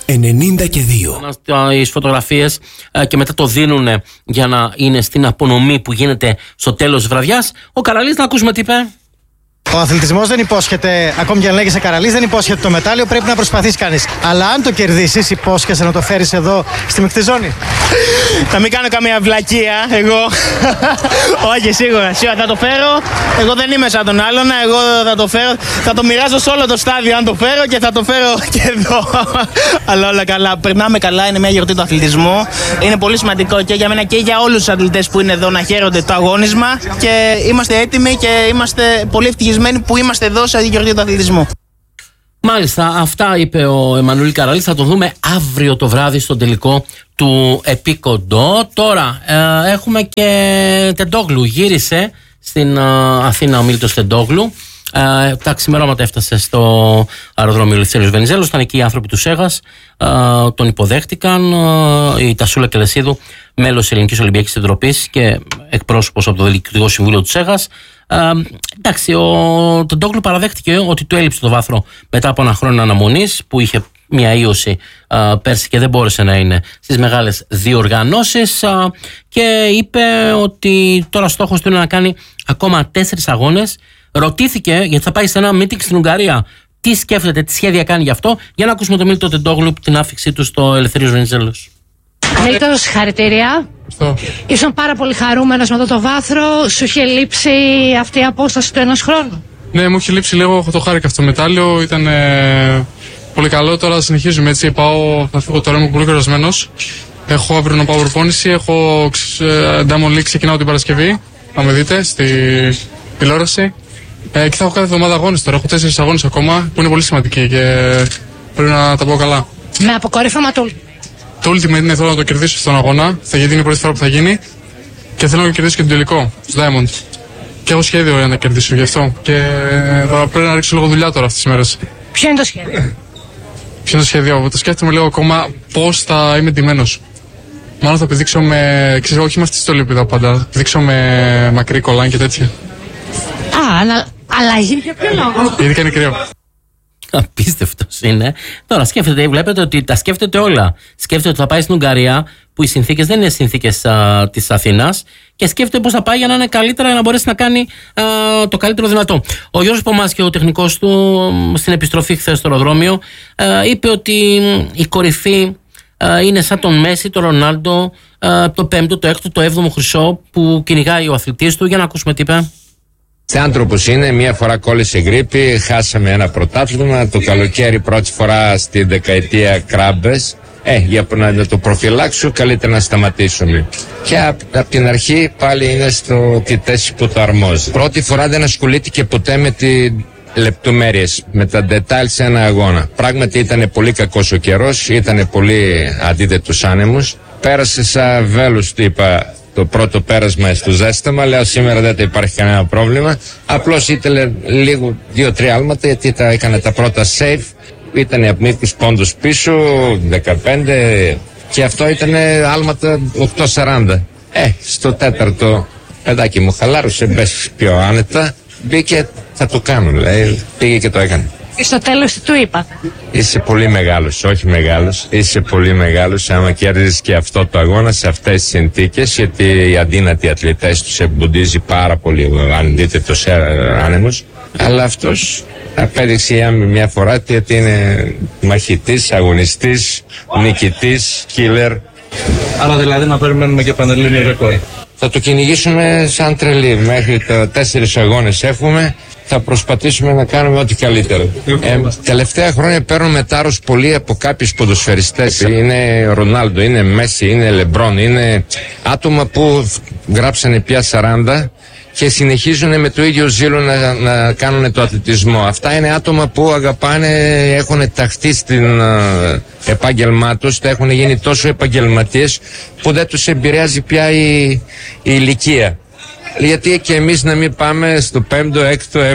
92. Οι φωτογραφίες και μετά το δίνουν για να είναι στην απονομή που γίνεται στο τέλος της βραδιάς. Ο Καραλής, να ακούσουμε τι είπε. Ο αθλητισμός δεν υπόσχεται, ακόμη και αν λέγεσαι Καραλής, δεν υπόσχεται το μετάλλιο, πρέπει να προσπαθείς κανείς. Αλλά αν το κερδίσεις, υπόσχεσαι να το φέρεις εδώ στη μεικτή ζώνη. Θα μην κάνω καμία βλακεία, εγώ. Όχι, σίγουρα θα το φέρω. Εγώ δεν είμαι σαν τον άλλον, εγώ θα το φέρω. Θα το μοιράζω σε όλο το στάδιο αν το φέρω και θα το φέρω και εδώ. Αλλά όλα καλά, περνάμε καλά, είναι μια γιορτή του αθλητισμού. Είναι πολύ σημαντικό και για μένα και για όλους τους αθλητές που είναι εδώ να χαίρονται το αγώνισμα. Και είμαστε έτοιμοι και είμαστε πολύ ευτυχισμένοι που είμαστε εδώ σε γιορτή του αθλητισμού. Μάλιστα, αυτά είπε ο Εμμανουήλ Καραλής. Θα το δούμε αύριο το βράδυ στον τελικό του Επίκοντο. Τώρα έχουμε και Τεντόγλου. Γύρισε στην Αθήνα ο Μίλτος Τεντόγλου. Τα ξημερώματα έφτασε στο αεροδρόμιο Ελευθέριος Βενιζέλος. Ήταν εκεί οι άνθρωποι του ΣΕΓΑΣ. Τον υποδέχτηκαν. Η Τασούλα Κελεσίδου, μέλος της Ελληνικής Ολυμπιακής Επιτροπής και εκπρόσωπος από το Διοικητικό Συμβούλιο του ΣΕΓΑΣ. Εντάξει, ο Τεντόγλου παραδέχτηκε ότι του έλειψε το βάθρο μετά από ένα χρόνο αναμονής που είχε μια ίωση πέρσι και δεν μπόρεσε να είναι στις μεγάλες διοργανώσεις, και είπε ότι τώρα στόχος του είναι να κάνει ακόμα 4 αγώνες. Ρωτήθηκε, γιατί θα πάει σε ένα meeting στην Ουγγαρία, τι σκέφτεται, τι σχέδια κάνει γι' αυτό. Για να ακούσουμε τον Μίλτο Τεντόγλου, την άφηξή του στο Ελευθέριος Βενιζέλος. Μίλτο, συγχαρητήρια. Ήσουν πάρα πολύ χαρούμενος με αυτό το βάθρο. Σου είχε λείψει αυτή η απόσταση του ενός χρόνου? Ναι, μου είχε λείψει λίγο. Το χάρηκα αυτό το μετάλλιο. Ήταν πολύ καλό. Τώρα συνεχίζουμε έτσι. Θα φύγω τώρα, είμαι πολύ κουρασμένος. Έχω αύριο να πάω προπόνηση. Έχω Diamond League, ξεκινάω την Παρασκευή. Να με δείτε στη τηλεόραση. Και θα έχω κάθε εβδομάδα αγώνες τώρα. Έχω 4 αγώνες ακόμα που είναι πολύ σημαντικοί και πρέπει να τα πω καλά. Με αποκορύφωμα του. Το Ultimate είναι, θέλω να το κερδίσω στον αγώνα. Γιατί είναι η πρώτη φορά που θα γίνει. Και θέλω να κερδίσω και τον τελικό, στους Diamond. Και έχω σχέδιο για να κερδίσω γι' αυτό. Και θα πρέπει να ρίξω λίγο δουλειά τώρα αυτές τις μέρες. Ποιο είναι το σχέδιο? Ποιο είναι το σχέδιο? Το σκέφτομαι λίγο ακόμα πώς θα είμαι ντυμένος. Μάλλον θα πηδήξω με. Ξέρω, όχι με αυτή τη στολή πάντα. Θα πηδήξω με μακρύ κολάν και τέτοια. Αλλαγή για ποιο λόγο? Γιατί είναι κρύο. Απίστευτος είναι. Τώρα σκέφτεται, βλέπετε ότι τα σκέφτεται όλα. Σκέφτεται ότι θα πάει στην Ουγγαρία, που οι συνθήκες δεν είναι συνθήκες της Αθήνας, και σκέφτεται πώς θα πάει για να είναι καλύτερα, για να μπορέσει να κάνει το καλύτερο δυνατό. Ο Γιώργος Πομάς και ο τεχνικός του στην επιστροφή χθες στο αεροδρόμιο είπε ότι η κορυφή είναι σαν τον Μέση, τον Ρονάλντο, το 5ο, το 6ο, το 7ο χρυσό που κυνηγάει ο αθλητής του. Για να ακούσουμε τι είπε. Άνθρωπος είναι, μία φορά κόλλησε γρίπη, χάσαμε ένα πρωτάθλημα, το καλοκαίρι πρώτη φορά στη δεκαετία κράμπες. Για να το προφυλάξω καλύτερα να σταματήσουμε. Και από την αρχή πάλι είναι στο τι θέση που το αρμόζει. Πρώτη φορά δεν ασχολήθηκε ποτέ με τη λεπτομέρειες, με τα details σε ένα αγώνα. Πράγματι ήταν πολύ κακός ο καιρός, ήταν πολύ αντίθετους άνεμους. Πέρασε σαν βέλος, του είπα, το πρώτο πέρασμα στο ζέσταμα. Λέω σήμερα δεν θα υπάρχει κανένα πρόβλημα. Απλώς ήταν λίγο 2-3 άλματα, γιατί έκανε τα πρώτα save. Ήταν από μήκους πόντους πίσω, 15, και αυτό ήταν άλματα 8-40. Στο τέταρτο, παιδάκι μου χαλάρωσε, μπες πιο άνετα, μπήκε, θα το κάνω, λέει, πήγε και το έκανε. Στο τέλος τι του είπατε? Είσαι πολύ μεγάλος, όχι μεγάλος, είσαι πολύ μεγάλος άμα κέρδισες και αυτό το αγώνα σε αυτές τις συνθήκες, γιατί οι αδύνατοι αθλητές τους εμποντίζει πάρα πολύ αν δείτε το άνεμος, αλλά αυτός απέδειξε μια φορά ότι είναι μαχητής, αγωνιστής, νικητής, killer. Άρα δηλαδή να περιμένουμε και πανελλήνιο ρεκόρ. Θα το κυνηγήσουμε σαν τρελή. Μέχρι τα 4 αγώνες έχουμε. Θα προσπαθήσουμε να κάνουμε ό,τι καλύτερο. Τελευταία χρόνια παίρνουμε τάρος πολύ από κάποιους ποδοσφαιριστές. Είναι Ρονάλντο, είναι Μέση, είναι Λεμπρόν. Είναι άτομα που γράψανε πια 40 και συνεχίζουν με το ίδιο ζήλο να κάνουν το αθλητισμό. Αυτά είναι άτομα που αγαπάνε, έχουν ταχθεί στην επάγγελμά τους, τα έχουν γίνει τόσο επαγγελματίες που δεν τους επηρεάζει πια η ηλικία. Γιατί και εμείς να μην πάμε στο 5ο, 6ο,